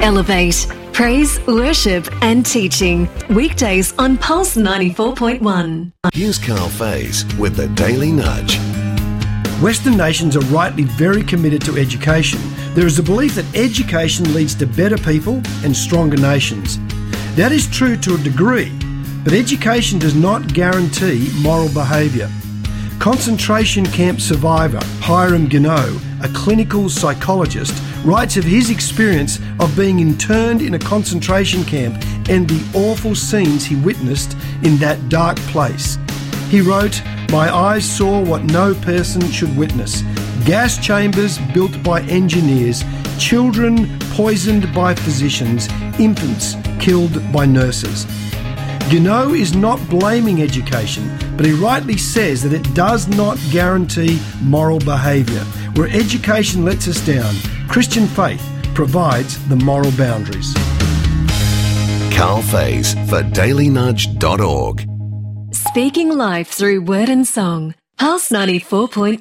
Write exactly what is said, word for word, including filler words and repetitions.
Elevate. Praise, worship and teaching. Weekdays on Pulse ninety-four point one. Here's Carl Faze with the Daily Nudge. Western nations are rightly very committed to education. There is a belief that education leads to better people and stronger nations. That is true to a degree, but education does not guarantee moral behaviour. Concentration camp survivor Hiram Gano, a clinical psychologist, writes of his experience of being interned in a concentration camp and the awful scenes he witnessed in that dark place. He wrote, "My eyes saw what no person should witness. Gas chambers built by engineers, children poisoned by physicians, infants killed by nurses." Gano is not blaming education, but he rightly says that it does not guarantee moral behaviour. Where education lets us down, Christian faith provides the moral boundaries. Carl Faze for daily nudge dot org. Speaking life through word and song. Pulse ninety-four point one.